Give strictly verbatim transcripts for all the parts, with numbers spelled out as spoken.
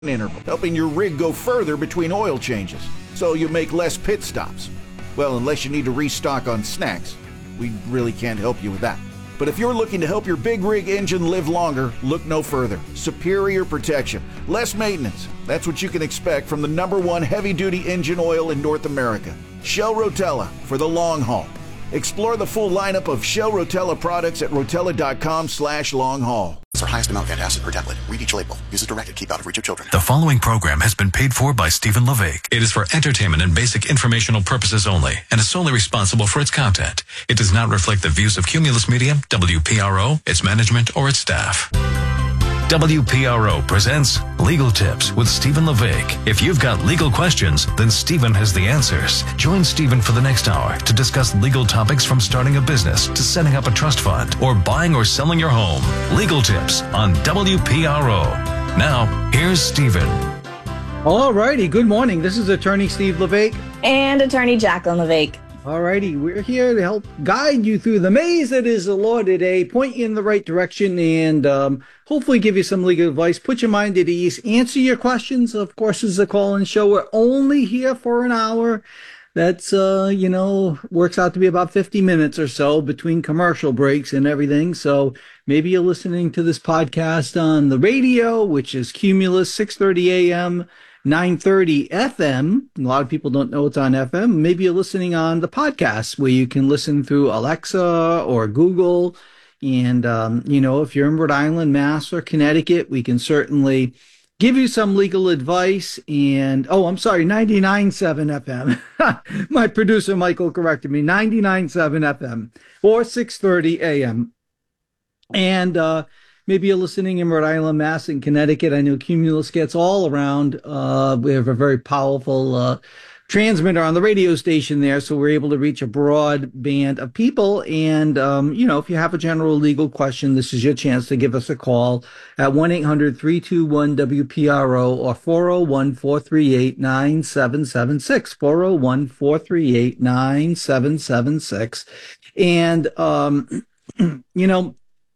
interval, helping your rig go further between oil changes, so you make less pit stops. Well, unless you need to restock on snacks, we really can't help you with that. But if you're looking to help your big rig engine live longer, look no further. Superior protection, less maintenance. That's what you can expect from the number one heavy-duty engine oil in North America. Shell Rotella for the long haul. Explore the full lineup of Shell Rotella products at rotella.com slash long haul. For highest amount of antacid per tablet. Read each label. Use as directed. Keep out of reach of children. The following program has been paid for by Stephen LeVake. It is for entertainment and basic informational purposes only and is solely responsible for its content. It does not reflect the views of Cumulus Media, W P R O, its management, or its staff. W P R O presents Legal Tips with Stephen LeVake. If you've got legal questions, then Stephen has the answers. Join Stephen for the next hour to discuss legal topics from starting a business to setting up a trust fund or buying or selling your home. Legal Tips on W P R O. Now, here's Stephen. All righty. Good morning. This is Attorney Steve LeVake. And Attorney Jacqueline LeVake. All righty. We're here to help guide you through the maze that is the law today, point you in the right direction, and um, hopefully give you some legal advice, put your mind at ease, answer your questions. Of course, this is a call-in show. We're only here for an hour. That's, uh, you know, works out to be about fifty minutes or so between commercial breaks and everything. So maybe you're listening to this podcast on the radio, which is Cumulus, six thirty a.m., nine thirty F M. A lot of people don't know it's on F M. Maybe you're listening on the podcast where you can listen through Alexa or Google. And, um, you know, if you're in Rhode Island, Mass, or Connecticut, we can certainly give you some legal advice. And, oh, I'm sorry, ninety-nine point seven F M. My producer, Michael, corrected me. ninety-nine point seven F M or six thirty a m. And, uh, maybe you're listening in Rhode Island, Mass, and Connecticut. I know Cumulus gets all around. Uh, we have a very powerful uh, transmitter on the radio station there, so we're able to reach a broad band of people. And, um, you know, if you have a general legal question, this is your chance to give us a call at one eight hundred three two one W P R O or four oh one, four three eight, nine seven seven six, four oh one, four three eight, nine seven seven six. And, um, you know,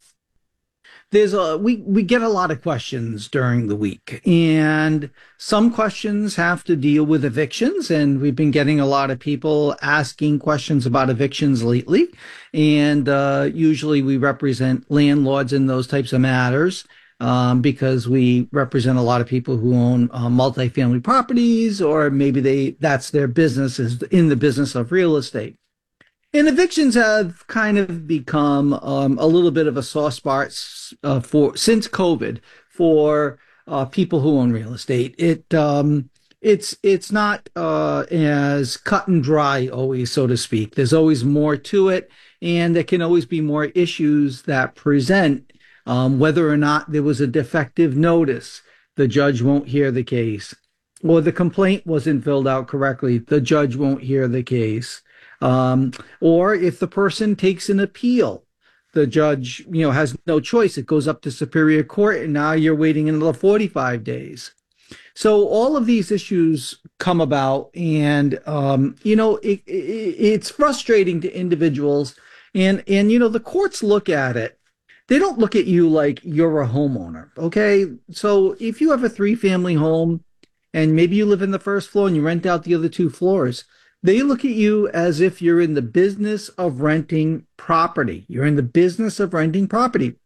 There's a, we, we get a lot of questions during the week, and some questions have to deal with evictions, and we've been getting a lot of people asking questions about evictions lately. And uh, usually we represent landlords in those types of matters um, because we represent a lot of people who own uh, multifamily properties, or maybe they that's their business, is in the business of real estate. And evictions have kind of become um, a little bit of a soft spot uh, for since COVID for uh, people who own real estate. It um, it's it's not uh, as cut and dry always, so to speak. There's always more to it, and there can always be more issues that present. Um, whether or not there was a defective notice, the judge won't hear the case, or the complaint wasn't filled out correctly, the judge won't hear the case. Um, or if the person takes an appeal, the judge, you know, has no choice. It goes up to Superior Court, and now you're waiting another forty-five days. So all of these issues come about, and, um, you know, it, it, it's frustrating to individuals. And, and, you know, the courts look at it. They don't look at you like you're a homeowner. Okay. So if you have a three family home and maybe you live in the first floor and you rent out the other two floors, they look at you as if you're in the business of renting property. You're in the business of renting property.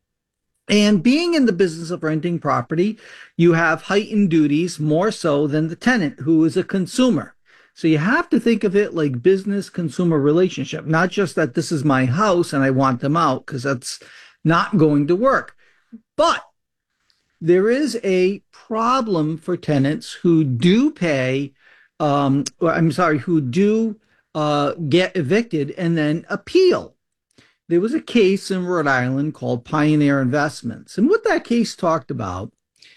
And being in the business of renting property, you have heightened duties more so than the tenant, who is a consumer. So you have to think of it like business-consumer relationship, not just that this is my house and I want them out, because that's not going to work. But there is a problem for tenants who do pay Um, I'm sorry, who do uh, get evicted and then appeal. There was a case in Rhode Island called Pioneer Investments. And what that case talked about,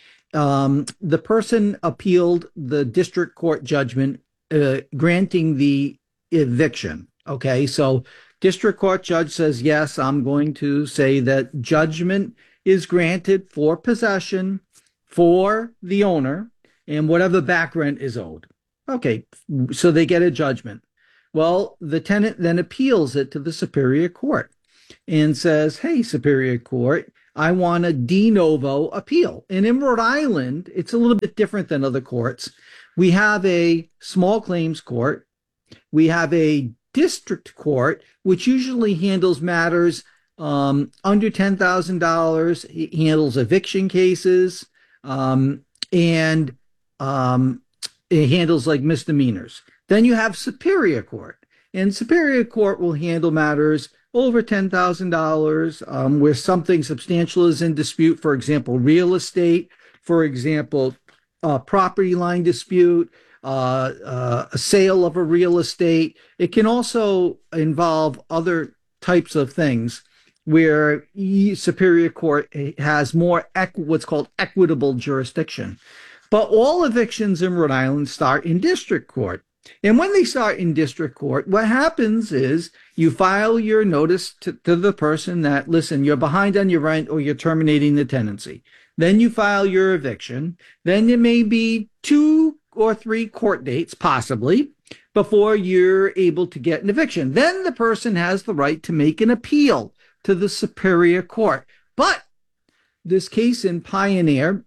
um, the person appealed the district court judgment uh, granting the eviction. Okay, so district court judge says, yes, I'm going to say that judgment is granted for possession for the owner and whatever back rent is owed. Okay, so they get a judgment. Well, the tenant then appeals it to the Superior Court and says, hey, Superior Court, I want a de novo appeal. And in Rhode Island, it's a little bit different than other courts. We have a small claims court. We have a district court, which usually handles matters um, under ten thousand dollars. It handles eviction cases, um, and um, it handles like misdemeanors. Then you have Superior Court, and Superior Court will handle matters over ten thousand dollars, um, where something substantial is in dispute. For example, real estate, for example, a property line dispute, uh, uh, a sale of a real estate. It can also involve other types of things where Superior Court has more equ- what's called equitable jurisdiction. But all evictions in Rhode Island start in district court. And when they start in district court, what happens is you file your notice to, to the person that, listen, you're behind on your rent or you're terminating the tenancy. Then you file your eviction. Then there may be two or three court dates, possibly, before you're able to get an eviction. Then the person has the right to make an appeal to the Superior Court. But this case in Pioneer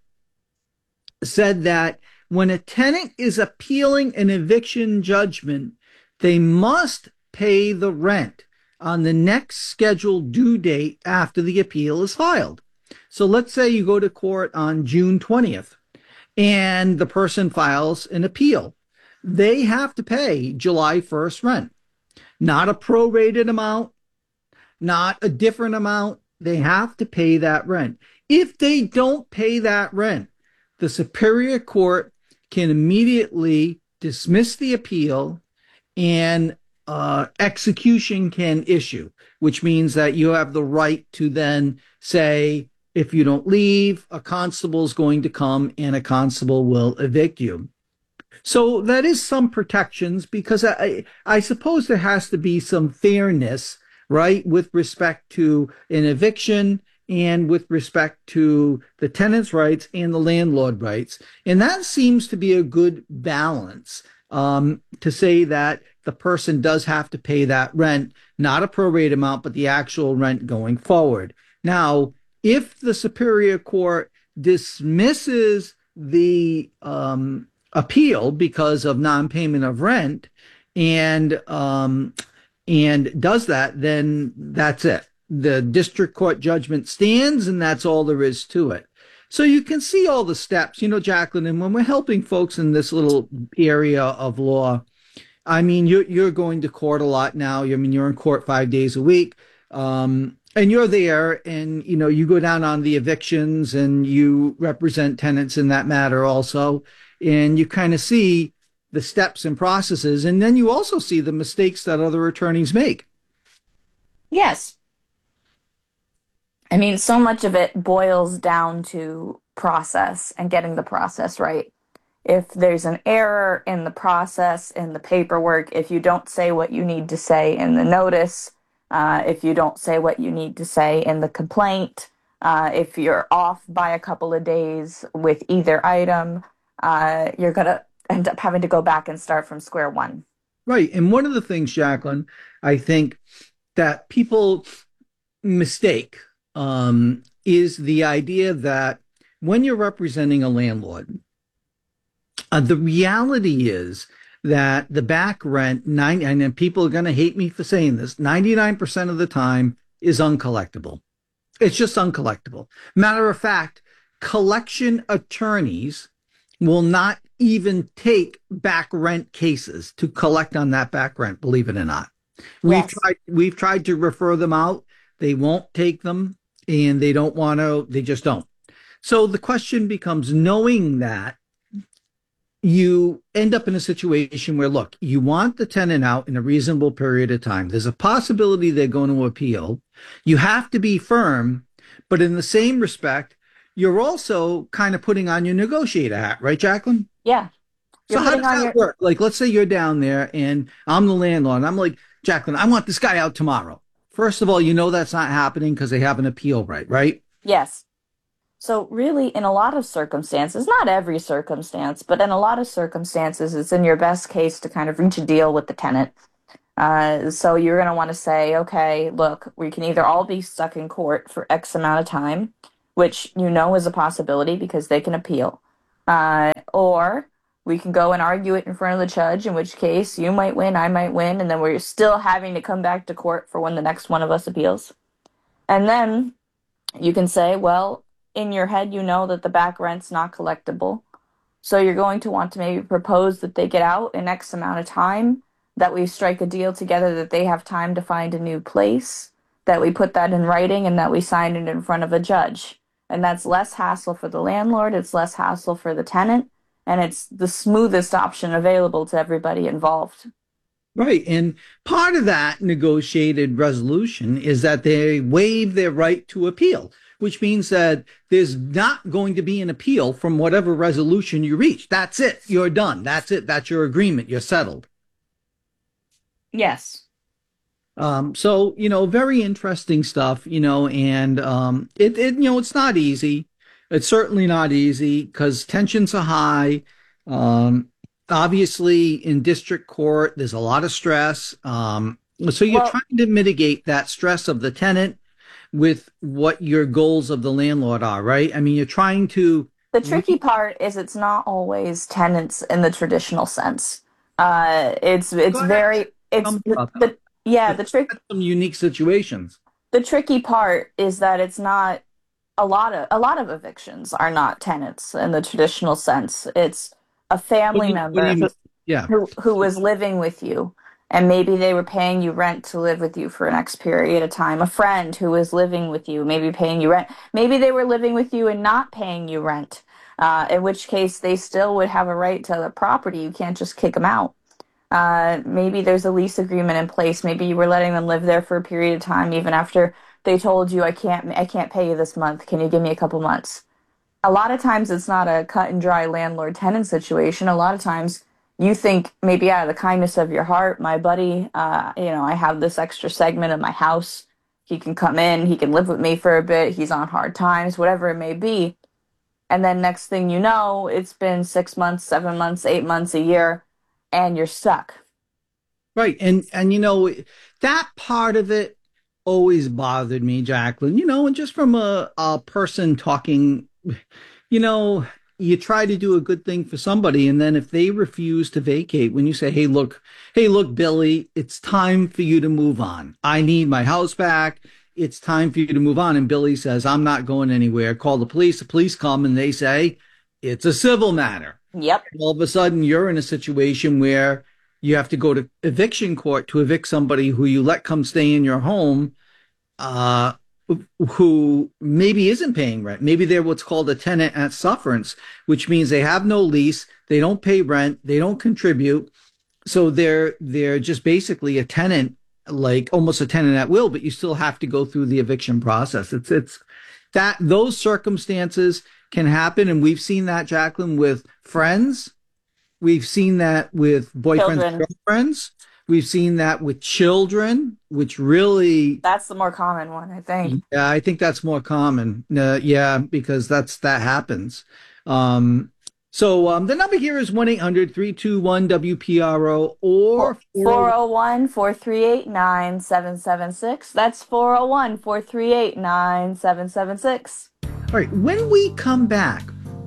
said that when a tenant is appealing an eviction judgment, they must pay the rent on the next scheduled due date after the appeal is filed. So let's say you go to court on June twentieth and the person files an appeal. They have to pay July first rent, not a prorated amount, not a different amount. They have to pay that rent. If they don't pay that rent, the Superior Court can immediately dismiss the appeal and uh, execution can issue, which means that you have the right to then say, if you don't leave, a constable is going to come and a constable will evict you. So that is some protections, because I, I suppose there has to be some fairness, right, with respect to an eviction and with respect to the tenant's rights and the landlord rights. And that seems to be a good balance, um, to say that the person does have to pay that rent, not a prorated amount, but the actual rent going forward. Now, if the Superior Court dismisses the um, appeal because of non-payment of rent and um, and does that, then that's it. The district court judgment stands, and that's all there is to it. So you can see all the steps, you know, Jacqueline, and when we're helping folks in this little area of law, I mean, you're, you're going to court a lot now. I mean, you're in court five days a week, um, and you're there, and, you know, you go down on the evictions and you represent tenants in that matter also, and you kind of see the steps and processes, and then you also see the mistakes that other attorneys make. Yes. I mean, so much of it boils down to process and getting the process right. If there's an error in the process, in the paperwork, if you don't say what you need to say in the notice, uh, if you don't say what you need to say in the complaint, uh, if you're off by a couple of days with either item, uh, you're going to end up having to go back and start from square one. Right. And one of the things, Jacqueline, I think that people mistake um, is the idea that when you're representing a landlord, uh, the reality is that the back rent, nine, and people are going to hate me for saying this, ninety-nine percent of the time is uncollectible. It's just uncollectible. Matter of fact, collection attorneys will not even take back rent cases to collect on that back rent, believe it or not. We've Yes. tried, we've tried to refer them out. They won't take them, and they don't want to, they just don't. So the question becomes, knowing that, you end up in a situation where, look, you want the tenant out in a reasonable period of time. There's a possibility they're going to appeal. You have to be firm, but in the same respect, you're also kind of putting on your negotiator hat, right, Jacqueline? Yeah. So You're how does putting on that your- work? Like, let's say you're down there and I'm the landlord, and I'm like, Jacqueline, I want this guy out tomorrow. First of all, you know that's not happening because they have an appeal right, right? Yes. So really, in a lot of circumstances, not every circumstance, but in a lot of circumstances, it's in your best case to kind of reach a deal with the tenant. Uh, so you're going to want to say, okay, look, we can either all be stuck in court for X amount of time, which you know is a possibility because they can appeal, uh, or we can go and argue it in front of the judge, in which case you might win, I might win, and then we're still having to come back to court for when the next one of us appeals. And then you can say, well, in your head, you know that the back rent's not collectible. So you're going to want to maybe propose that they get out in X amount of time, that we strike a deal together that they have time to find a new place, that we put that in writing, and that we sign it in front of a judge. And that's less hassle for the landlord, it's less hassle for the tenant, and it's the smoothest option available to everybody involved. Right. And part of that negotiated resolution is that they waive their right to appeal, which means that there's not going to be an appeal from whatever resolution you reach. That's it. You're done. That's it. That's your agreement. You're settled. Yes. Um, so, you know, very interesting stuff, you know, and um, it, it, you know, it's not easy. It's certainly not easy because tensions are high. Um, obviously, in district court, there's a lot of stress. Um, so you're well, trying to mitigate that stress of the tenant with what your goals of the landlord are, right? I mean, you're trying to... The tricky part is it's not always tenants in the traditional sense. Uh, it's it's very... It's the, the, yeah, the trick. Some unique situations. The tricky part is that it's not a lot of a lot of evictions are not tenants in the traditional sense. It's a family you, member who, yeah. who who was living with you, and maybe they were paying you rent to live with you for an X period of time. A friend who was living with you, maybe paying you rent. Maybe they were living with you and not paying you rent. Uh, in which case, they still would have a right to the property. You can't just kick them out. Uh, maybe there's a lease agreement in place. Maybe you were letting them live there for a period of time, even after they told you, I can't, I can't pay you this month. Can you give me a couple months? A lot of times it's not a cut and dry landlord-tenant situation. A lot of times you think maybe out of the kindness of your heart, my buddy, uh, you know, I have this extra segment of my house. He can come in, he can live with me for a bit. He's on hard times, whatever it may be. And then next thing you know, it's been six months, seven months, eight months, a year, and you're stuck. Right. And, and, you know, that part of it always bothered me, Jacqueline, you know, and just from a, a person talking, you know, you try to do a good thing for somebody. And then if they refuse to vacate, when you say, hey, look, hey, look, Billy, it's time for you to move on. I need my house back. It's time for you to move on. And Billy says, I'm not going anywhere. Call the police. The police come and they say, it's a civil matter. Yep. All of a sudden, you're in a situation where you have to go to eviction court to evict somebody who you let come stay in your home, uh, who maybe isn't paying rent. Maybe they're what's called a tenant at sufferance, which means they have no lease, they don't pay rent, they don't contribute. So they're they're just basically a tenant, like almost a tenant at will, but you still have to go through the eviction process. It's it's that those circumstances can happen. And we've seen that, Jacqueline, with friends. We've seen that with boyfriends, children. girlfriends. We've seen that with children, which really... That's the more common one, I think. Yeah, I think that's more common. Uh, yeah, because that's that happens. Um, so um, the number here is one eight hundred three two one W P R O or... four oh one, four three eight, nine seven seven six. That's four oh one, four three eight, nine seven seven six. All right, when we come back,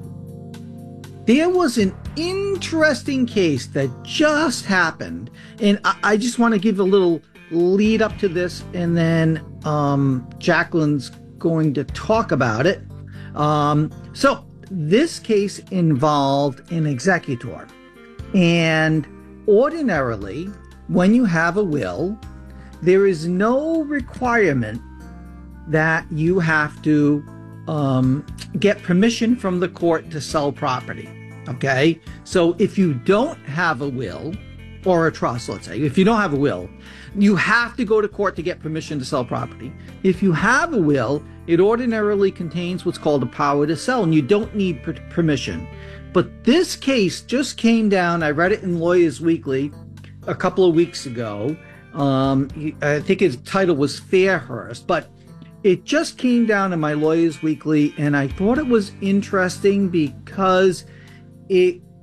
there was an interesting case that just happened, and I, I just want to give a little lead up to this, and then um, Jacqueline's going to talk about it. Um, so this case involved an executor, and ordinarily, when you have a will, there is no requirement that you have to um, get permission from the court to sell property. Okay, so if you don't have a will or a trust, let's say, if you don't have a will, you have to go to court to get permission to sell property. If you have a will, it ordinarily contains what's called a power to sell, and you don't need per- permission. But this case just came down. I read it in Lawyers Weekly a couple of weeks ago. Um, I think its title was Fairhurst, but it just came down in my Lawyers Weekly, and I thought it was interesting because it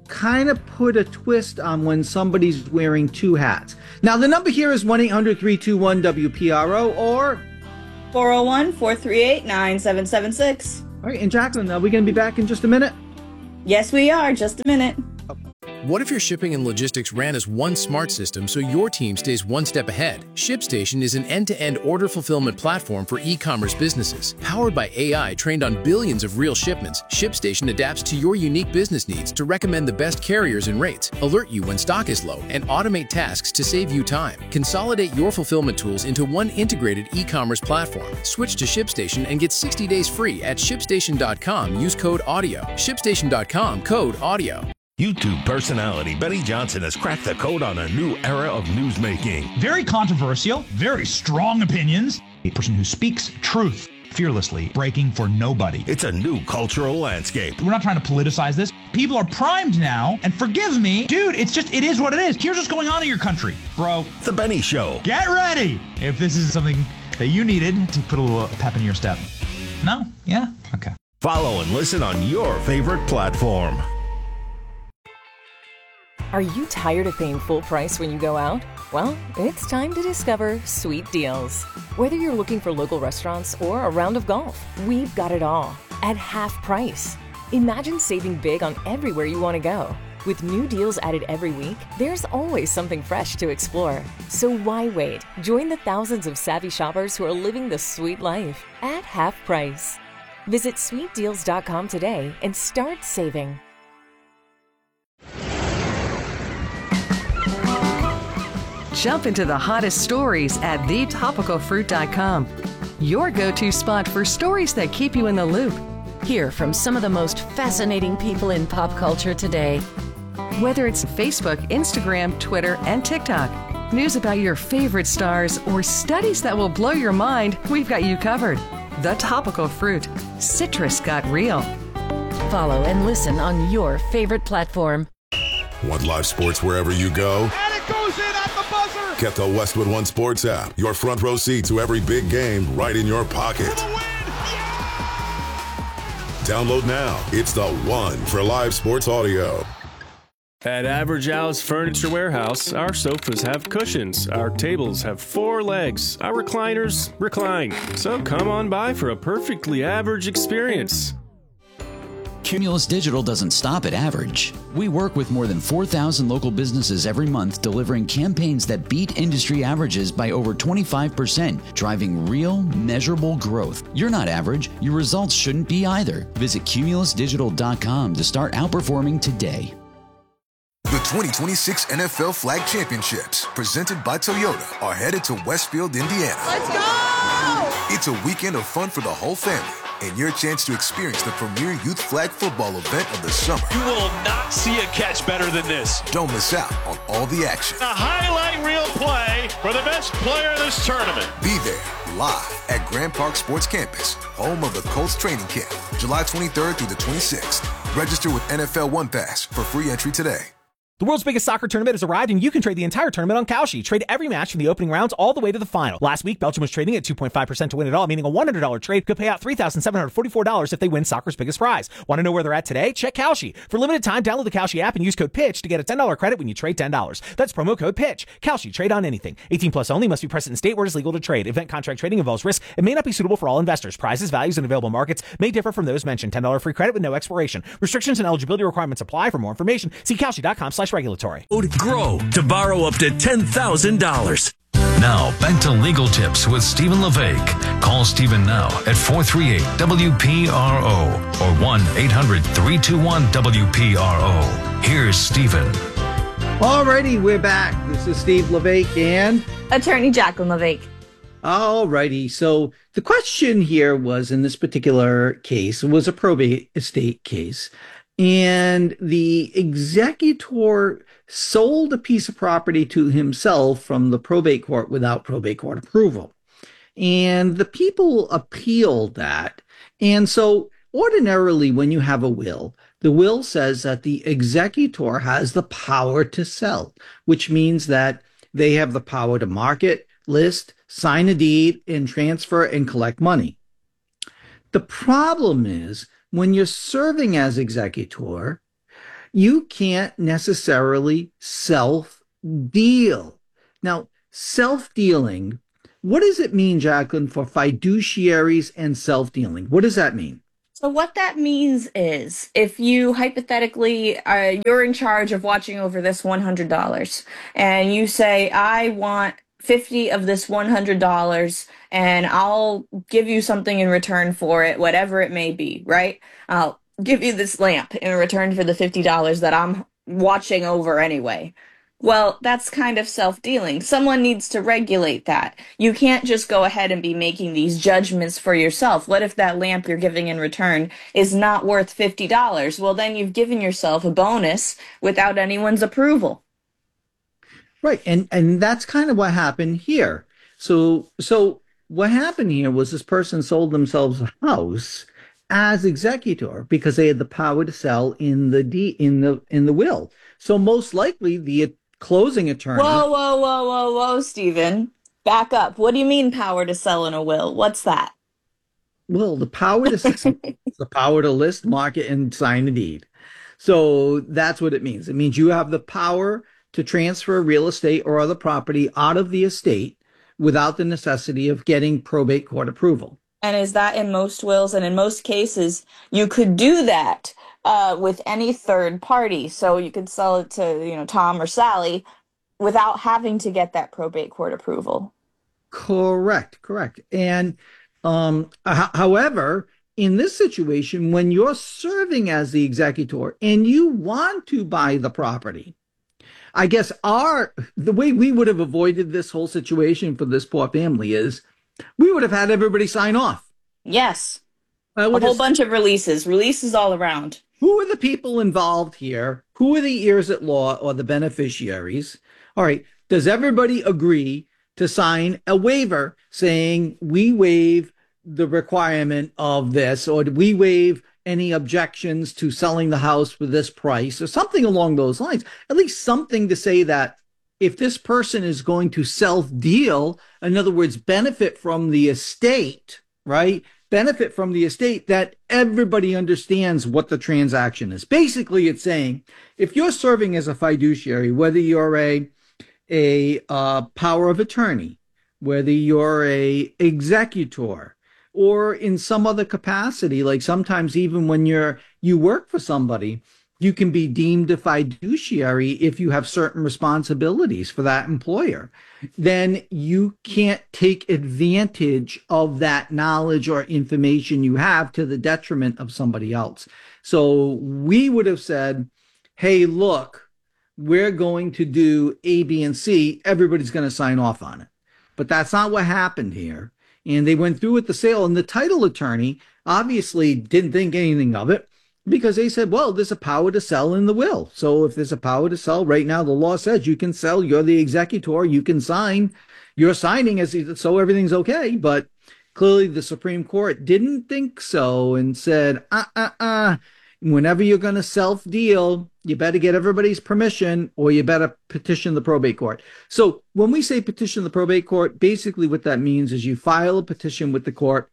kind of put a twist on when somebody's wearing two hats. Now, the number here is one eight hundred three two one W P R O or four oh one, four three eight, nine seven seven six. All right, and Jacqueline, are we going to be back in just a minute? Yes, we are. Just a minute. What if your shipping and logistics ran as one smart system so your team stays one step ahead? ShipStation is an end-to-end order fulfillment platform for e-commerce businesses. Powered by A I trained on billions of real shipments, ShipStation adapts to your unique business needs to recommend the best carriers and rates, alert you when stock is low, and automate tasks to save you time. Consolidate your fulfillment tools into one integrated e-commerce platform. Switch to ShipStation and get sixty days free at shipstation dot com. Use code AUDIO. shipstation dot com, code AUDIO. YouTube personality Benny Johnson has cracked the code on a new era of newsmaking. Very controversial, very strong opinions. A person who speaks truth fearlessly, breaking for nobody. It's a new cultural landscape. We're not trying to politicize this. People are primed now, and forgive me, dude, it's just, it is what it is. Here's what's going on in your country, bro. The Benny Show. Get ready if this is something that you needed to put a little pep in your step. No? Yeah? Okay. Follow and listen on your favorite platform. Are you tired of paying full price when you go out? Well, it's time to discover Sweet Deals. Whether you're looking for local restaurants or a round of golf, we've got it all at half price. Imagine saving big on everywhere you want to go. With new deals added every week, there's always something fresh to explore. So why wait? Join the thousands of savvy shoppers who are living the sweet life at half price. Visit sweet deals dot com today and start saving. Jump into the hottest stories at the topical fruit dot com. Your go-to spot for stories that keep you in the loop. Hear from some of the most fascinating people in pop culture today. Whether it's Facebook, Instagram, Twitter, and TikTok, news about your favorite stars, or studies that will blow your mind, we've got you covered. The Topical Fruit. Citrus got real. Follow and listen on your favorite platform. Want live sports wherever you go? And it goes in at the buzzer! Get the Westwood One Sports app. Your front row seat to every big game right in your pocket. For the win! Yeah! Download now. It's the one for live sports audio. At Average Al's Furniture Warehouse, our sofas have cushions, our tables have four legs, our recliners recline. So come on by for a perfectly average experience. Cumulus Digital doesn't stop at average. We work with more than four thousand local businesses every month, delivering campaigns that beat industry averages by over twenty-five percent, driving real, measurable growth. You're not average. Your results shouldn't be either. Visit cumulus digital dot com to start outperforming today. The twenty twenty-six N F L Flag Championships, presented by Toyota, are headed to Westfield, Indiana. Let's go! It's a weekend of fun for the whole family, and your chance to experience the premier youth flag football event of the summer. You will not see a catch better than this. Don't miss out on all the action. A highlight reel play for the best player of this tournament. Be there, live at Grand Park Sports Campus, home of the Colts training camp, July twenty-third through the twenty-sixth. Register with N F L One Pass for free entry today. The world's biggest soccer tournament has arrived, and you can trade the entire tournament on Kalshi. Trade every match from the opening rounds all the way to the final. Last week, Belgium was trading at two point five percent to win it all, meaning a one hundred dollars trade could pay out three thousand seven hundred forty-four dollars if they win soccer's biggest prize. Want to know where they're at today? Check Kalshi. For limited time, download the Kalshi app and use code PITCH to get a ten dollars credit when you trade ten dollars. That's promo code PITCH. Kalshi. Trade on anything. eighteen plus only. Must be present in state where it is legal to trade. Event contract trading involves risk and may not be suitable for all investors. Prizes, values, and available markets may differ from those mentioned. ten dollars free credit with no expiration. Restrictions and eligibility requirements apply. For more information, see kalshi dot com slash regulatory. Grow to borrow up to ten thousand dollars. Now, back to Legal Tips with Stephen LeVake. Call Stephen now at four three eight W P R O or one eight hundred three two one W P R O. Here's Stephen. Alrighty, we're back. This is Steve LeVake and Attorney Jacqueline LeVake. Alrighty, so the question here was, in this particular case, was a probate estate case. And the executor sold a piece of property to himself from the probate court without probate court approval. And the people appealed that. And so ordinarily, when you have a will, the will says that the executor has the power to sell, which means that they have the power to market, list, sign a deed, and transfer and collect money. The problem is, when you're serving as executor, you can't necessarily self-deal. Now, self-dealing, what does it mean, Jacqueline, for fiduciaries and self-dealing? What does that mean? So what that means is if you hypothetically, uh, you're in charge of watching over this one hundred dollars and you say, I want fifty of this one hundred dollars and I'll give you something in return for it, whatever it may be, right? I'll give you this lamp in return for the fifty dollars that I'm watching over anyway. Well, that's kind of self-dealing. Someone needs to regulate that. You can't just go ahead and be making these judgments for yourself. What if that lamp you're giving in return is not worth fifty dollars? Well, then you've given yourself a bonus without anyone's approval. Right, and and that's kind of what happened here. So so what happened here was this person sold themselves a house as executor because they had the power to sell in the de- in the in the will. So most likely the closing attorney. Whoa, whoa, whoa, whoa, whoa, Stephen. Back up. What do you mean power to sell in a will? What's that? Well, the power to the power to list, market, and sign a deed. So that's what it means. It means you have the power to transfer real estate or other property out of the estate without the necessity of getting probate court approval. And is that in most wills? And in most cases, you could do that uh, with any third party. So you could sell it to, you know, Tom or Sally without having to get that probate court approval. Correct, correct. And um, h- however, in this situation, when you're serving as the executor and you want to buy the property, I guess our the way we would have avoided this whole situation for this poor family is we would have had everybody sign off. Yes. Uh, a whole just, bunch of releases, releases all around. Who are the people involved here? Who are the heirs at law or the beneficiaries? All right. Does everybody agree to sign a waiver saying we waive the requirement of this, or do we waive any objections to selling the house for this price, or something along those lines? At least something to say that if this person is going to self-deal, in other words, benefit from the estate, right? Benefit from the estate, that everybody understands what the transaction is. Basically, it's saying if you're serving as a fiduciary, whether you're a a uh, power of attorney, whether you're a executor, or in some other capacity, like sometimes even when you're you work for somebody, you can be deemed a fiduciary if you have certain responsibilities for that employer. Then you can't take advantage of that knowledge or information you have to the detriment of somebody else. So we would have said, hey, look, we're going to do A, B, and C. Everybody's going to sign off on it. But that's not what happened here. And they went through with the sale, and the title attorney obviously didn't think anything of it because they said, well, there's a power to sell in the will. So if there's a power to sell right now, the law says you can sell. You're the executor. You can sign. You're signing as so everything's okay. But clearly the Supreme Court didn't think so and said, uh, uh, uh, whenever you're going to self-deal, you better get everybody's permission or you better petition the probate court. So when we say petition the probate court, basically what that means is you file a petition with the court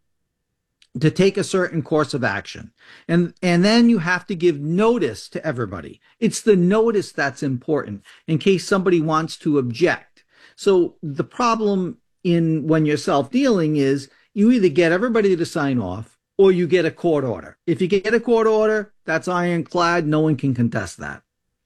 to take a certain course of action. And, and then you have to give notice to everybody. It's the notice that's important in case somebody wants to object. So the problem in when you're self-dealing is you either get everybody to sign off or you get a court order. If you get a court order, that's ironclad. No one can contest that.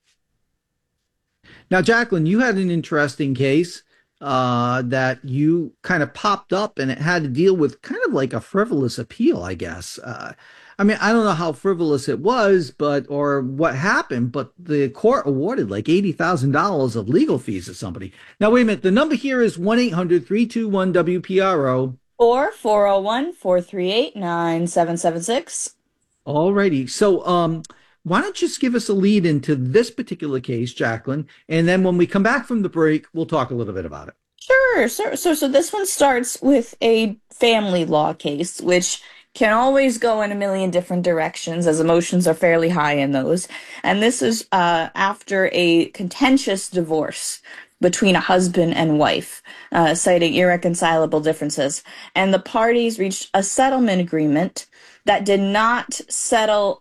Now, Jacqueline, you had an interesting case uh, that you kind of popped up, and it had to deal with kind of like a frivolous appeal, I guess. Uh, I mean, I don't know how frivolous it was, but or what happened, but the court awarded like eighty thousand dollars of legal fees to somebody. Now, wait a minute. The number here is one eight hundred three two one W P R O. Or four oh one, four three eight, nine seven seven six. All righty. So um, why don't you just give us a lead into this particular case, Jacqueline, and then when we come back from the break, we'll talk a little bit about it. Sure. So, so, so this one starts with a family law case, which can always go in a million different directions as emotions are fairly high in those. And this is uh, after a contentious divorce between a husband and wife, uh, citing irreconcilable differences. And the parties reached a settlement agreement that did not settle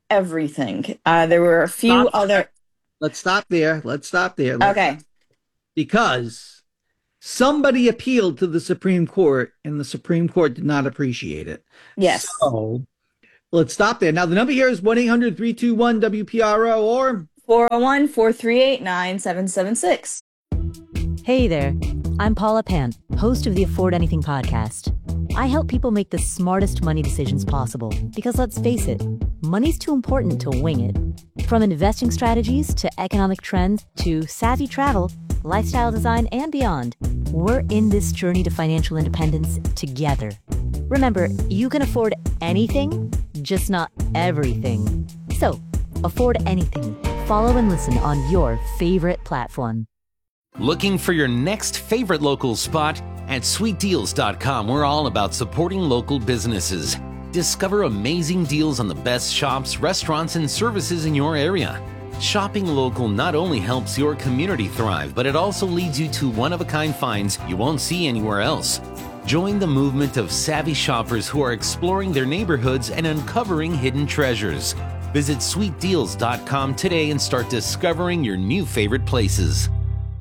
everything. Uh, there were a few Stop. other. Let's stop there. Let's stop there. Let's Okay. stop. Because somebody appealed to the Supreme Court, and the Supreme Court did not appreciate it. Yes. So let's stop there. Now, the number here is one eight hundred three two one W P R O or four oh one, four three eight, nine seven seven six. Hey there, I'm Paula Pan, host of the Afford Anything podcast. I help people make the smartest money decisions possible because, let's face it, money's too important to wing it. From investing strategies to economic trends to savvy travel, lifestyle design, and beyond, we're in this journey to financial independence together. Remember, you can afford anything, just not everything. So, afford anything. Follow and listen on your favorite platform. Looking for your next favorite local spot? At sweet deals dot com, we're all about supporting local businesses. Discover amazing deals on the best shops, restaurants, and services in your area. Shopping local not only helps your community thrive, but it also leads you to one-of-a-kind finds you won't see anywhere else. Join the movement of savvy shoppers who are exploring their neighborhoods and uncovering hidden treasures. Visit sweet deals dot com today and start discovering your new favorite places.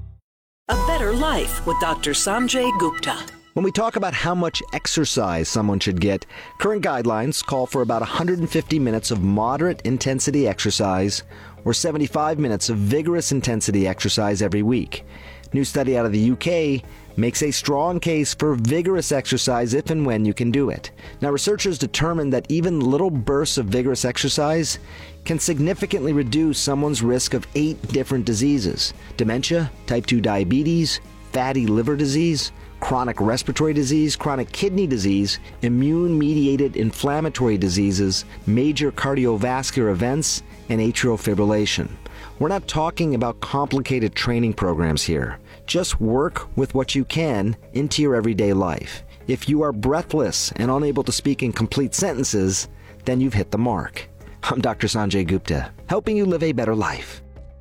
A Better Life with Doctor Sanjay Gupta. When we talk about how much exercise someone should get, current guidelines call for about one hundred fifty minutes of moderate intensity exercise or seventy-five minutes of vigorous intensity exercise every week. New study out of the U K makes a strong case for vigorous exercise if and when you can do it. Now, researchers determined that even little bursts of vigorous exercise can significantly reduce someone's risk of eight different diseases: dementia, type two diabetes, fatty liver disease, chronic respiratory disease, chronic kidney disease, immune-mediated inflammatory diseases, major cardiovascular events, and atrial fibrillation. We're not talking about complicated training programs here. Just work with what you can into your everyday life. If you are breathless and unable to speak in complete sentences, then you've hit the mark. I'm Doctor Sanjay Gupta, helping you live a better life.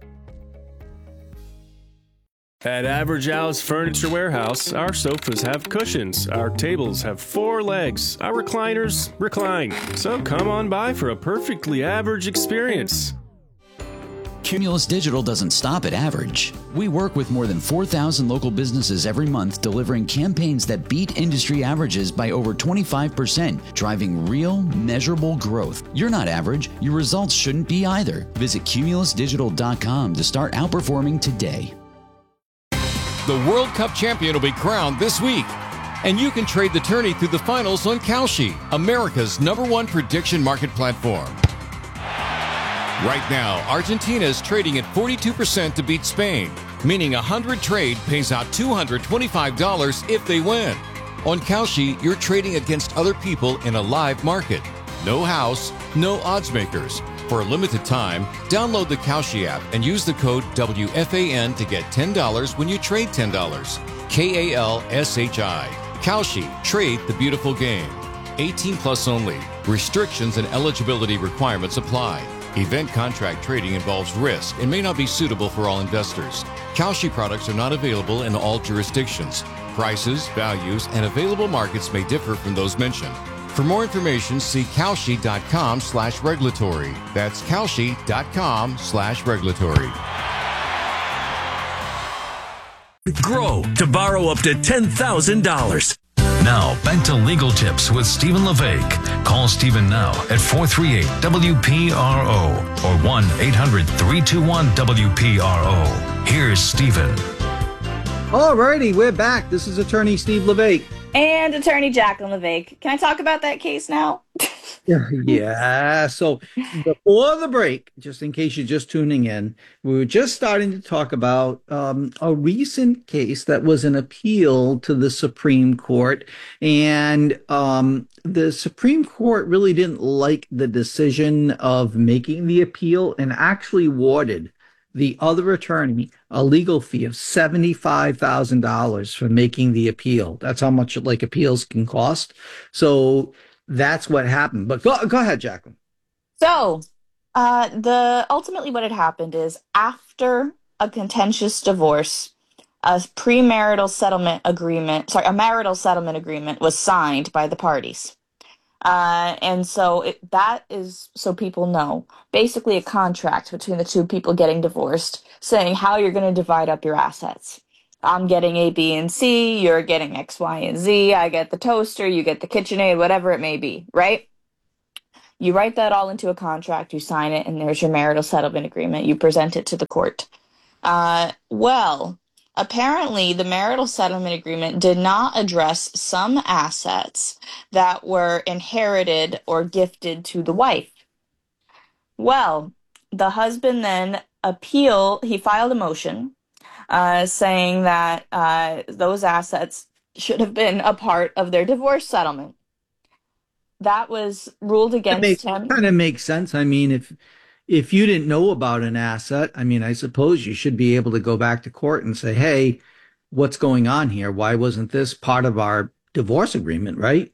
At Average Al's Furniture Warehouse, our sofas have cushions, our tables have four legs, our recliners recline. So come on by for a perfectly average experience. Cumulus Digital doesn't stop at average. We work with more than four thousand local businesses every month, delivering campaigns that beat industry averages by over twenty-five percent, driving real, measurable growth. You're not average. Your results shouldn't be either. Visit cumulus digital dot com to start outperforming today. The World Cup champion will be crowned this week. And you can trade the tourney through the finals on Kalshi, America's number one prediction market platform. Right now, Argentina is trading at forty-two percent to beat Spain, meaning a one hundred trade pays out two hundred twenty-five dollars if they win. On Kalshi, you're trading against other people in a live market. No house, no odds makers. For a limited time, download the Kalshi app and use the code W F A N to get ten dollars when you trade ten dollars. K A L S H I. Kalshi. Trade the beautiful game. eighteen plus only. Restrictions and eligibility requirements apply. Event contract trading involves risk and may not be suitable for all investors. Kalshi products are not available in all jurisdictions. Prices, values, and available markets may differ from those mentioned. For more information, see Kalshi dot com slash regulatory. That's Kalshi dot com slash regulatory. Grow to borrow up to ten thousand dollars. Now, back to Legal Tips with Stephen LeVake. Call Stephen now at four three eight W P R O or one eight hundred three two one W P R O. Here's Stephen. Alrighty, we're back. This is attorney Steve LeVake. And attorney Jacqueline LeVake. Can I talk about that case now? Yeah, so before the break, just in case you're just tuning in, we were just starting to talk about um, a recent case that was an appeal to the Supreme Court. And um, the Supreme Court really didn't like the decision of making the appeal and actually awarded the other attorney a legal fee of seventy-five thousand dollars for making the appeal. That's how much like appeals can cost. So that's what happened. But go, go ahead, Jacqueline. So uh, the ultimately what had happened is after a contentious divorce, a premarital settlement agreement, sorry, a marital settlement agreement was signed by the parties. Uh, and so it, that is, so people know, basically a contract between the two people getting divorced saying how you're going to divide up your assets. I'm getting A, B, and C, you're getting X, Y, and Z, I get the toaster, you get the KitchenAid, whatever it may be, right? You write that all into a contract, you sign it, and there's your marital settlement agreement. You present it to the court. Uh, well, apparently the marital settlement agreement did not address some assets that were inherited or gifted to the wife. Well, the husband then appealed, he filed a motion uh, saying that uh, those assets should have been a part of their divorce settlement. That was ruled against that him. Kind of makes sense. I mean, if if you didn't know about an asset, I mean, I suppose you should be able to go back to court and say, hey, what's going on here? Why wasn't this part of our divorce agreement, right?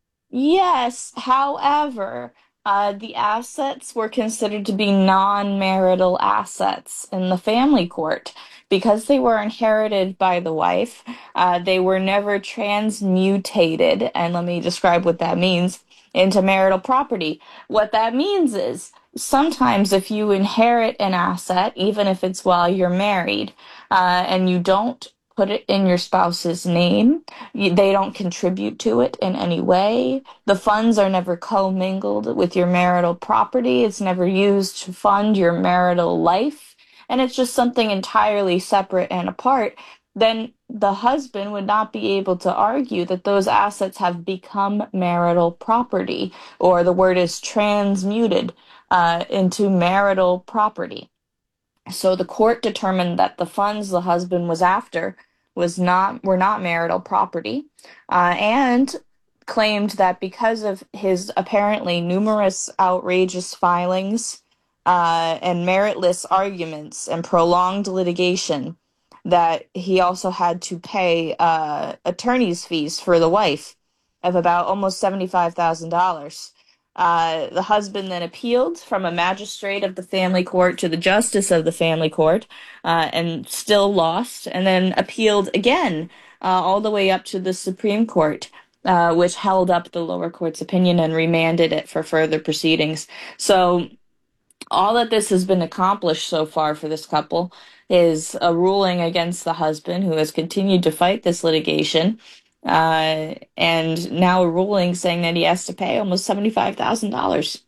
Yes, however, uh, the assets were considered to be non-marital assets in the family court. Because they were inherited by the wife, uh, they were never transmutated, and let me describe what that means, into marital property. What that means is, sometimes if you inherit an asset, even if it's while you're married, uh, and you don't put it in your spouse's name, you, they don't contribute to it in any way, the funds are never commingled with your marital property, it's never used to fund your marital life, and it's just something entirely separate and apart, then the husband would not be able to argue that those assets have become marital property, or the word is transmuted uh, into marital property. So the court determined that the funds the husband was after was not were not marital property, uh, and claimed that because of his apparently numerous outrageous filings uh, and meritless arguments and prolonged litigation, that he also had to pay uh, attorney's fees for the wife of about almost seventy-five thousand dollars. Uh, the husband then appealed from a magistrate of the family court to the justice of the family court, uh, and still lost, and then appealed again uh, all the way up to the Supreme Court, uh, which held up the lower court's opinion and remanded it for further proceedings. So all that this has been accomplished so far for this couple is a ruling against the husband, who has continued to fight this litigation, uh, and now a ruling saying that he has to pay almost seventy-five thousand dollars.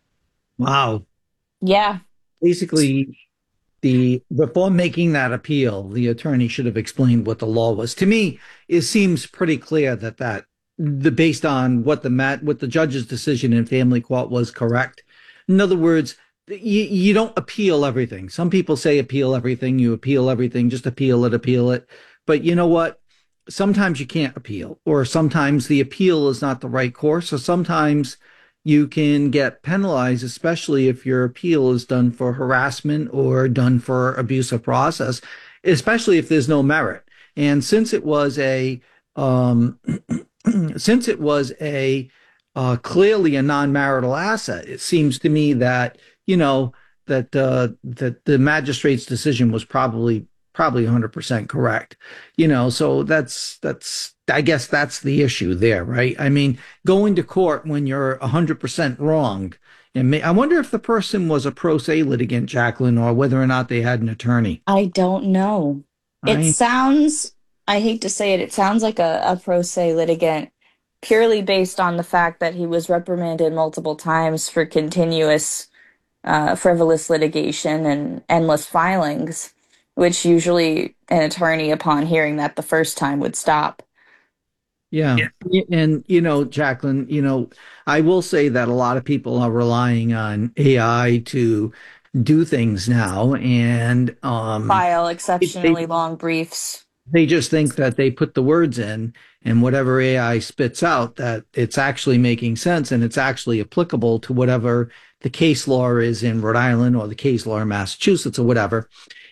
Wow. Yeah. Basically, the before making that appeal, the attorney should have explained what the law was. To me, it seems pretty clear that that the based on what the mat what the judge's decision in family court was correct. In other words, you, you don't appeal everything. Some people say appeal everything. You appeal everything, just appeal it, appeal it. But you know what? Sometimes you can't appeal, or sometimes the appeal is not the right course, or sometimes you can get penalized, especially if your appeal is done for harassment or done for abusive process, especially if there's no merit. And since it was a, um, since it was a uh, clearly a non-marital asset, it seems to me that, you know, that uh, that the magistrate's decision was probably probably one hundred percent correct. You know, so that's that's I guess that's the issue there, right? I mean, going to court when you're one hundred percent wrong. And may, I wonder if the person was a pro se litigant, Jacqueline, or whether or not they had an attorney. I don't know. It I, sounds, I hate to say it, it sounds like a, a pro se litigant, purely based on the fact that he was reprimanded multiple times for continuous uh, frivolous litigation and endless filings, which usually an attorney, upon hearing that the first time, would stop. Yeah. yeah. And, you know, Jacqueline, you know, I will say that a lot of people are relying on A I to do things now, and um, file exceptionally they, long briefs. They just think that they put the words in, and whatever A I spits out, that it's actually making sense and it's actually applicable to whatever the case law is in Rhode Island or the case law in Massachusetts or whatever.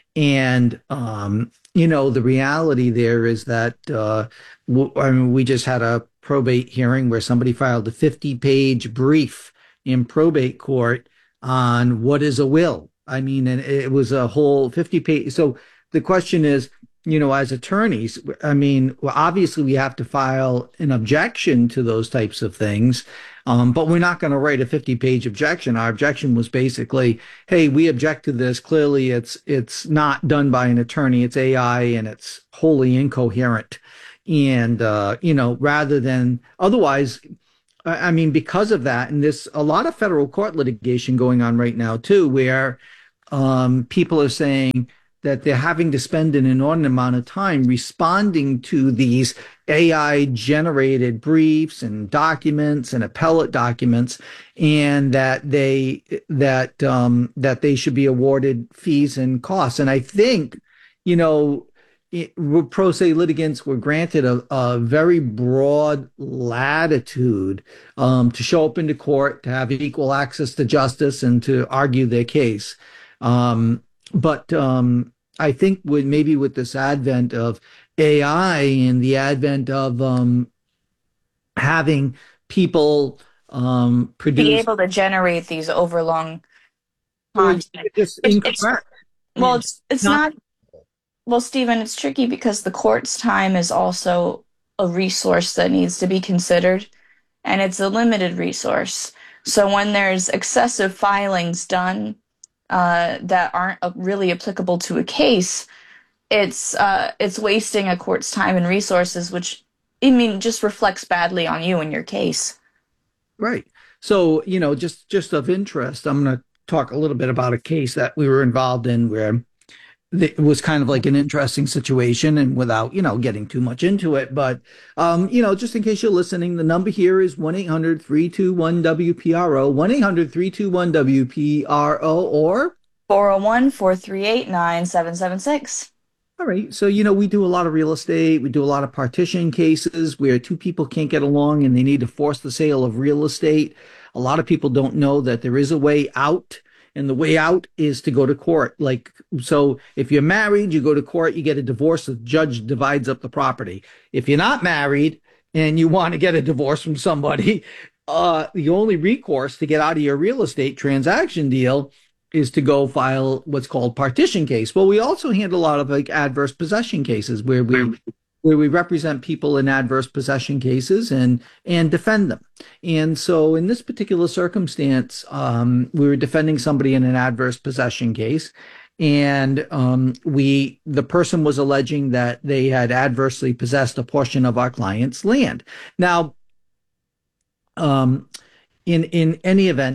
And, um, you know, the reality there is that, uh, w- I mean, we just had a probate hearing where somebody filed a fifty page brief in probate court on what is a will. I mean, and it was a whole fifty page. So the question is, you know, as attorneys, I mean, well, obviously we have to file an objection to those types of things. Um, but we're not going to write a fifty page objection. Our objection was basically, hey, we object to this. Clearly it's, it's not done by an attorney. It's A I and it's wholly incoherent. And, uh, you know, rather than otherwise, I mean, because of that, and there's a lot of federal court litigation going on right now too, where, um, people are saying that they're having to spend an inordinate amount of time responding to these A I generated briefs and documents and appellate documents, and that they that um, that they should be awarded fees and costs. And I think, you know, it, pro se litigants were granted a, a very broad latitude um, to show up into court, to have equal access to justice, and to argue their case. Um, But um, I think with maybe with this advent of A I and the advent of um, having people um, produce, be able to generate these overlong content. It's incorrect. It's, well, it's it's not, not. Well, Stephen, it's tricky because the court's time is also a resource that needs to be considered, and it's a limited resource. So when there's excessive filings done Uh, that aren't uh, really applicable to a case, it's uh, it's wasting a court's time and resources, which, I mean, just reflects badly on you and your case. Right. So, you know, just just of interest, I'm going to talk a little bit about a case that we were involved in where it was kind of like an interesting situation, and without, you know, getting too much into it. But, um, you know, just in case you're listening, the number here is one eight hundred three two one W P R O, one eight hundred three two one W P R O, or four oh one, four three eight, nine seven seven six. All right. So, you know, we do a lot of real estate. We do a lot of partition cases where two people can't get along and they need to force the sale of real estate. A lot of people don't know that there is a way out. And the way out is to go to court. Like, so if you're married, you go to court, you get a divorce, the judge divides up the property. If you're not married and you want to get a divorce from somebody, uh, the only recourse to get out of your real estate transaction deal is to go file what's called partition case. Well, we also handle a lot of like adverse possession cases where we where we represent people in adverse possession cases and and defend them. And so in this particular circumstance, um, we were defending somebody in an adverse possession case, and um, we the person was alleging that they had adversely possessed a portion of our client's land. Now, um, in in any event,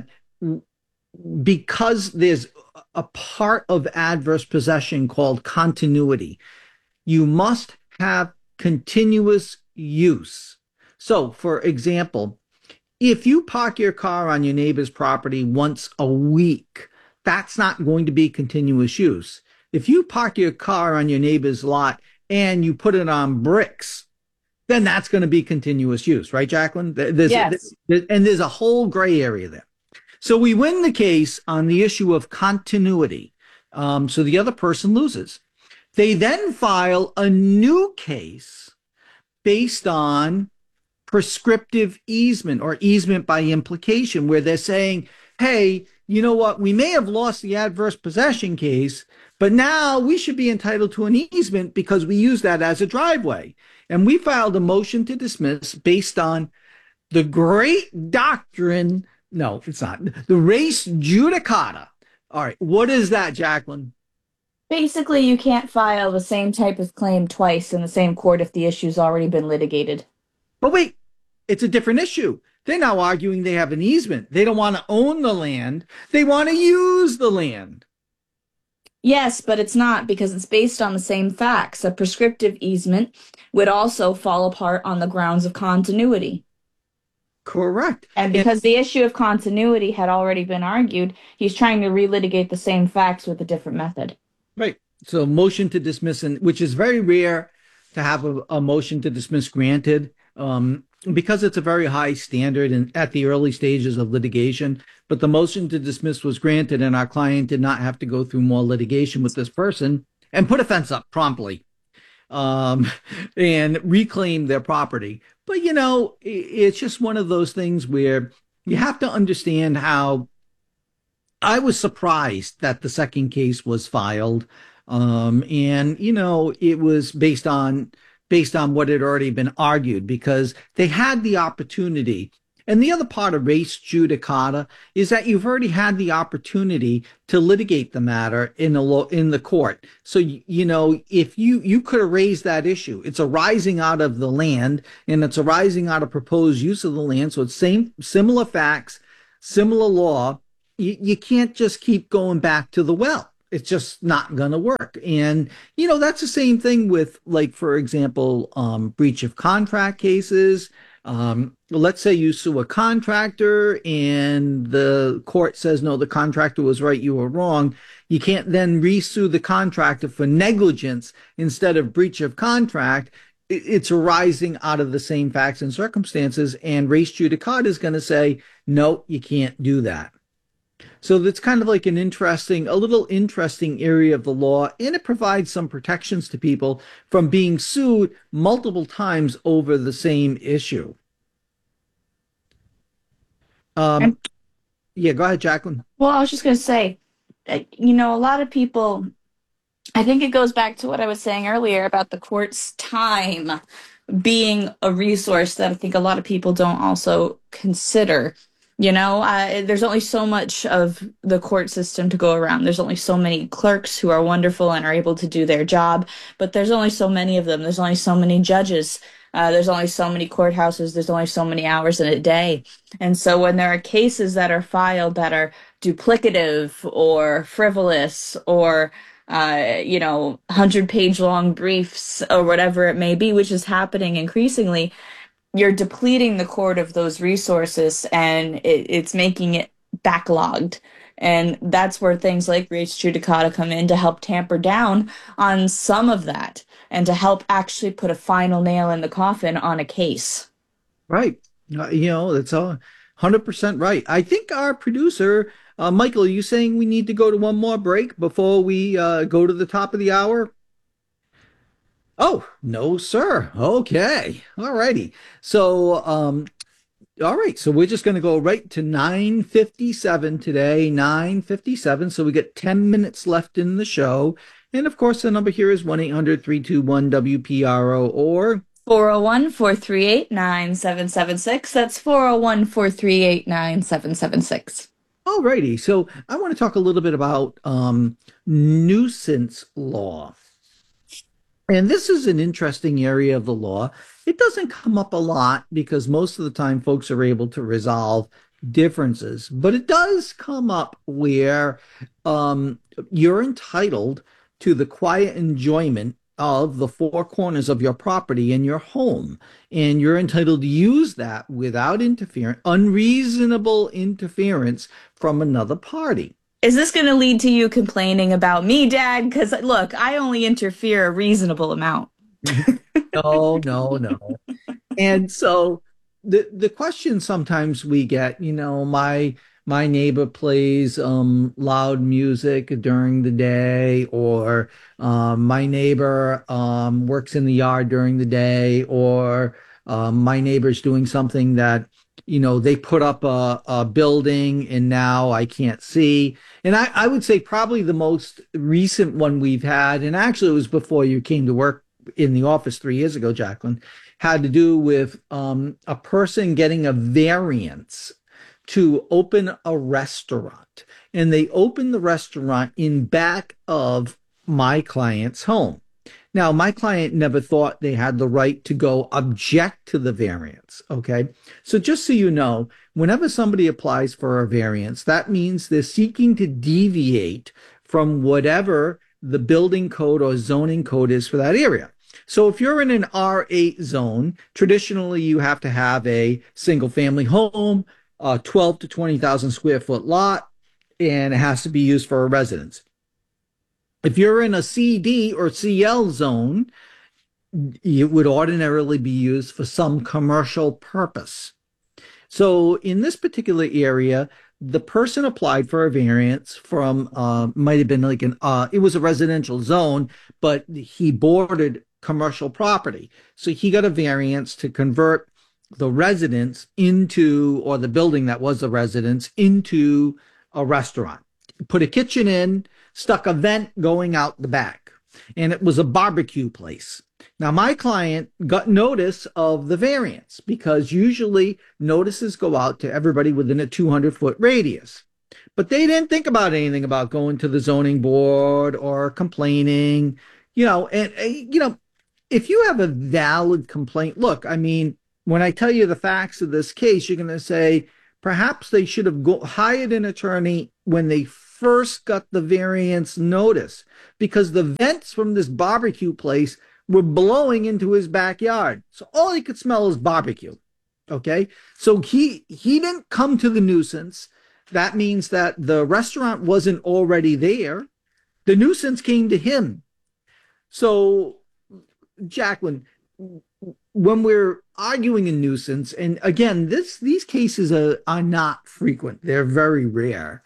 because there's a part of adverse possession called continuity, you must have continuous use. So, for example, if you park your car on your neighbor's property once a week, that's not going to be continuous use. If you park your car on your neighbor's lot and you put it on bricks, then that's going to be continuous use, right, Jacqueline? There's, yes. there's, and there's a whole gray area there. So we win the case on the issue of continuity. Um, so the other person loses. They then file a new case based on prescriptive easement or easement by implication, where they're saying, hey, you know what? We may have lost the adverse possession case, but now we should be entitled to an easement because we use that as a driveway. And we filed a motion to dismiss based on the great doctrine. No, it's not. The res judicata. All right. What is that, Jacqueline? Basically, you can't file the same type of claim twice in the same court if the issue's already been litigated. But wait, it's a different issue. They're now arguing they have an easement. They don't want to own the land. They want to use the land. Yes, but it's not, because it's based on the same facts. A prescriptive easement would also fall apart on the grounds of continuity. Correct. And because and, the issue of continuity had already been argued, he's trying to relitigate the same facts with a different method. Right. So motion to dismiss, and which is very rare to have a, a motion to dismiss granted, um, because it's a very high standard and at the early stages of litigation. But the motion to dismiss was granted, and our client did not have to go through more litigation with this person and put a fence up promptly um, and reclaim their property. But, you know, it's just one of those things where you have to understand how I was surprised that the second case was filed, Um, and, you know, it was based on based on what had already been argued because they had the opportunity. And the other part of res judicata is that you've already had the opportunity to litigate the matter in the law, in the court. So, you know, if you, you could have raised that issue, it's arising out of the land and it's arising out of proposed use of the land. So it's same, similar facts, similar law. You, you can't just keep going back to the well. It's just not going to work. And, you know, that's the same thing with, like, for example, um, breach of contract cases. Um, let's say you sue a contractor and the court says, no, the contractor was right, you were wrong. You can't then re-sue the contractor for negligence instead of breach of contract. It's arising out of the same facts and circumstances. And res judicata is going to say, no, you can't do that. So that's kind of like an interesting, a little interesting area of the law, and it provides some protections to people from being sued multiple times over the same issue. Um, yeah, go ahead, Jacqueline. Well, I was just going to say, you know, a lot of people, I think it goes back to what I was saying earlier about the court's time being a resource that I think a lot of people don't also consider. You know, uh, there's only so much of the court system to go around. There's only so many clerks who are wonderful and are able to do their job, but there's only so many of them. There's only so many judges. Uh, there's only so many courthouses. There's only so many hours in a day. And so when there are cases that are filed that are duplicative or frivolous or, uh, you know, hundred-page long briefs or whatever it may be, which is happening increasingly, you're depleting the court of those resources and it, it's making it backlogged. And that's where things like res judicata come in to help tamper down on some of that and to help actually put a final nail in the coffin on a case. Right. Uh, you know, that's all one hundred percent right. I think our producer, uh, Michael, are you saying we need to go to one more break before we uh, go to the top of the hour? Oh, no, sir. Okay. All righty. So, um, all right. So we're just going to go right to nine fifty-seven today, nine fifty-seven. So we get ten minutes left in the show. And of course, the number here is one eight hundred three two one W P R O or four oh one, four three eight, nine seven seven six. That's four oh one, four three eight, nine seven seven six. All righty. So I want to talk a little bit about um, nuisance law. And this is an interesting area of the law. It doesn't come up a lot because most of the time folks are able to resolve differences, but it does come up where um, you're entitled to the quiet enjoyment of the four corners of your property in your home. And you're entitled to use that without interference, unreasonable interference from another party. Is this going to lead to you complaining about me, Dad? Because, look, I only interfere a reasonable amount. no, no, no. And so the the question sometimes we get, you know, my my neighbor plays um, loud music during the day, or um, my neighbor um, works in the yard during the day, or um, my neighbor's doing something that, you know, they put up a, a building and now I can't see. And I, I would say probably the most recent one we've had, and actually it was before you came to work in the office three years ago, Jacqueline, had to do with um, a person getting a variance to open a restaurant. And they opened the restaurant in back of my client's home. Now, my client never thought they had the right to go object to the variance, okay? So just so you know, whenever somebody applies for a variance, that means they're seeking to deviate from whatever the building code or zoning code is for that area. So if you're in an R eight zone, traditionally you have to have a single-family home, a twelve to twenty thousand square foot lot, and it has to be used for a residence. If you're in a C D or C L zone, it would ordinarily be used for some commercial purpose. So in this particular area, the person applied for a variance from, uh, might have been like an, uh, it was a residential zone, but he bordered commercial property. So he got a variance to convert the residence into, or the building that was the residence, into a restaurant. Put a kitchen in stuck a vent going out the back, and it was a barbecue place. Now, my client got notice of the variance because usually notices go out to everybody within a two hundred foot radius. But they didn't think about anything about going to the zoning board or complaining, you know, and, uh, you know, if you have a valid complaint, look, I mean, when I tell you the facts of this case, you're going to say perhaps they should have go- hired an attorney when they first got the variance notice, because the vents from this barbecue place were blowing into his backyard. So all he could smell is barbecue. Okay. So he, he didn't come to the nuisance. That means that the restaurant wasn't already there. The nuisance came to him. So, Jacqueline, when we're arguing a nuisance, and again, this, these cases are, are not frequent. They're very rare.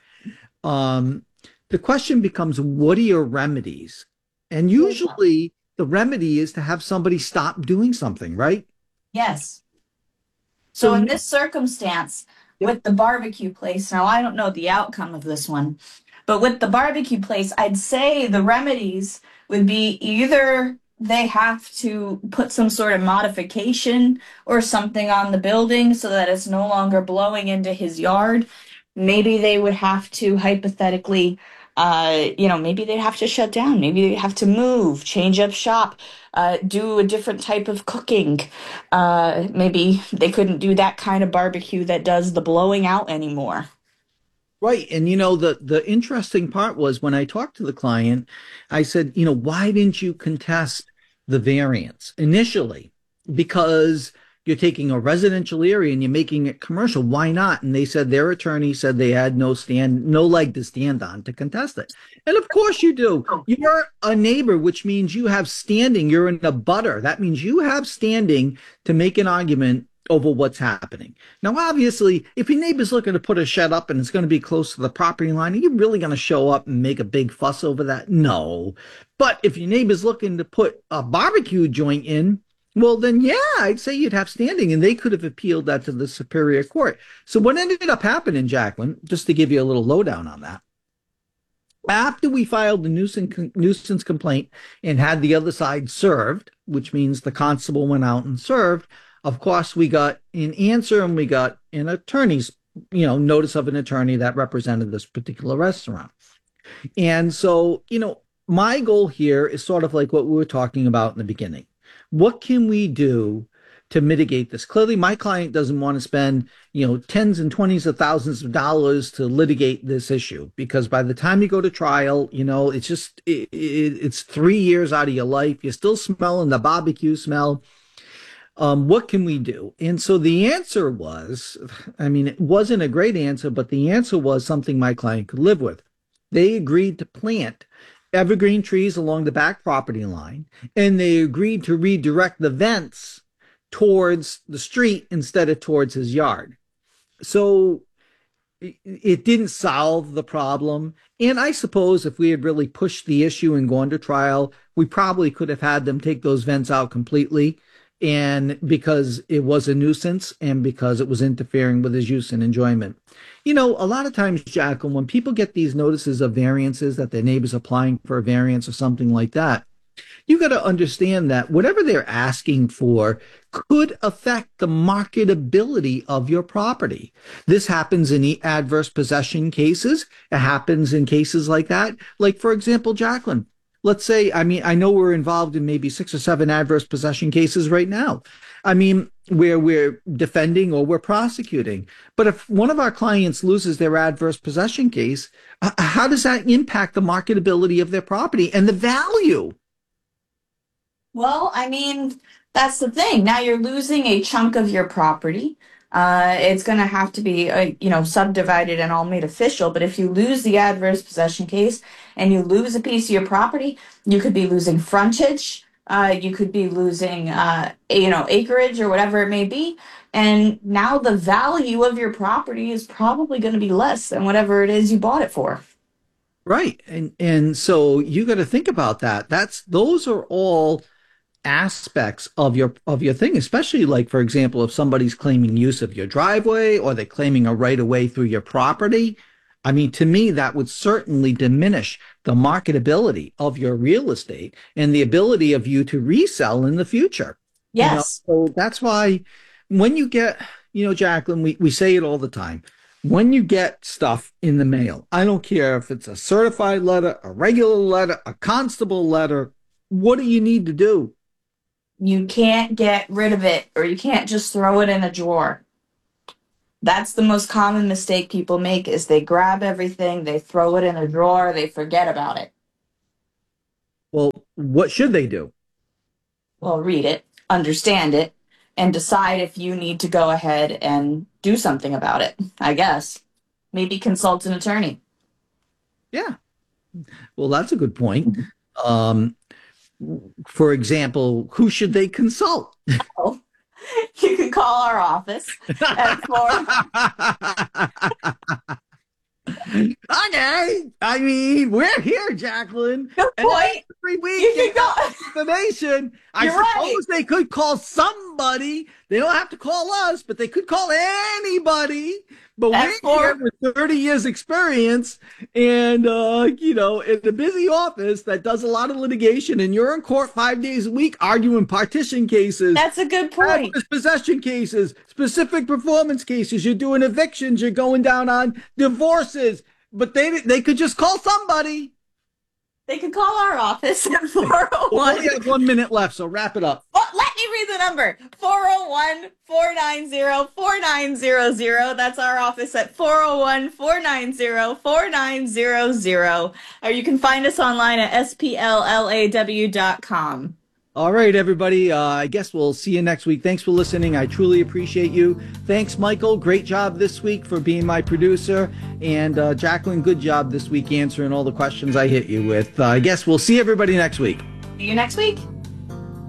Um, the question becomes, what are your remedies? And usually the remedy is to have somebody stop doing something, right? Yes. So, so in this circumstance, yep. with the barbecue place, now I don't know the outcome of this one, but with the barbecue place, I'd say the remedies would be either they have to put some sort of modification or something on the building so that it's no longer blowing into his yard. Maybe they would have to hypothetically Uh, you know, maybe they'd have to shut down. Maybe they have to move, change up shop, uh, do a different type of cooking. Uh, maybe they couldn't do that kind of barbecue that does the blowing out anymore. Right. And, you know, the, the interesting part was when I talked to the client, I said, you know, why didn't you contest the variance initially? Because you're taking a residential area and you're making it commercial. Why not? And they said their attorney said they had no stand, no leg to stand on to contest it. And of course you do. You're a neighbor, which means you have standing. You're in a butter. That means you have standing to make an argument over what's happening. Now, obviously, if your neighbor's looking to put a shed up and it's going to be close to the property line, are you really going to show up and make a big fuss over that? No. But if your neighbor's looking to put a barbecue joint in, well, then, yeah, I'd say you'd have standing, and they could have appealed that to the Superior Court. So what ended up happening, Jacqueline, just to give you a little lowdown on that, after we filed the nuisance, nuisance complaint and had the other side served, which means the constable went out and served, of course, we got an answer and we got an attorney's, you know, notice of an attorney that represented this particular restaurant. And so, you know, my goal here is sort of like what we were talking about in the beginning. What can we do to mitigate this? Clearly, my client doesn't want to spend, you know, tens and twenties of thousands of dollars to litigate this issue, because by the time you go to trial, you know, it's just, it, it, it's three years out of your life. You're still smelling the barbecue smell. Um, what can we do? And so the answer was, I mean, it wasn't a great answer, but the answer was something my client could live with. They agreed to plant evergreen trees along the back property line, and they agreed to redirect the vents towards the street instead of towards his yard. So it didn't solve the problem. And I suppose if we had really pushed the issue and gone to trial, we probably could have had them take those vents out completely. And because it was a nuisance and because it was interfering with his use and enjoyment. You know, a lot of times, Jacqueline, when people get these notices of variances that their neighbor's applying for a variance or something like that, you got to understand that whatever they're asking for could affect the marketability of your property. This happens in the adverse possession cases. It happens in cases like that. Like, for example, Jacqueline, let's say, I mean, I know we're involved in maybe six or seven adverse possession cases right now. I mean, where we're defending or we're prosecuting. But if one of our clients loses their adverse possession case, how does that impact the marketability of their property and the value? Well, I mean, that's the thing. Now you're losing a chunk of your property. Uh, it's going to have to be, uh, you know, subdivided and all made official. But if you lose the adverse possession case and you lose a piece of your property, you could be losing frontage. Uh, you could be losing, uh, you know, acreage or whatever it may be. And now the value of your property is probably going to be less than whatever it is you bought it for. Right. And, and so you got to think about that. That's, those are all aspects of your of your thing, especially like, for example, if somebody's claiming use of your driveway or they're claiming a right of way through your property. I mean, to me, that would certainly diminish the marketability of your real estate and the ability of you to resell in the future. Yes. You know? So that's why when you get, you know, Jacqueline, we, we say it all the time. When you get stuff in the mail, I don't care if it's a certified letter, a regular letter, a constable letter, what do you need to do? You can't get rid of it, or you can't just throw it in a drawer. That's the most common mistake people make, is they grab everything, they throw it in a drawer, they forget about it. Well, what should they do? Well, read it, understand it, and decide if you need to go ahead and do something about it, I guess. Maybe consult an attorney. Yeah. Well, that's a good point. Um, for example, who should they consult? Oh, you can call our office at four. Okay. I mean, we're here, Jacqueline. Good point. Every week, you can call information. I You're suppose right. they could call somebody. They don't have to call us, but they could call anybody. But At we're four- here with thirty years experience and, uh, you know, in a busy office that does a lot of litigation, and you're in court five days a week arguing partition cases. That's a good point. adverse possession cases, specific performance cases. You're doing evictions. You're going down on divorces. But they they could just call somebody. They can call our office at four oh We one. only have one minute left, so wrap it up. Oh, let me read the number. four oh one, four nine zero, four nine zero zero. That's our office at four oh one, four nine zero, four nine zero zero. Or you can find us online at S P L L A W dot com. All right, everybody. Uh, I guess we'll see you next week. Thanks for listening. I truly appreciate you. Thanks, Michael. Great job this week for being my producer. And uh, Jacqueline, good job this week answering all the questions I hit you with. Uh, I guess we'll see everybody next week. See you next week.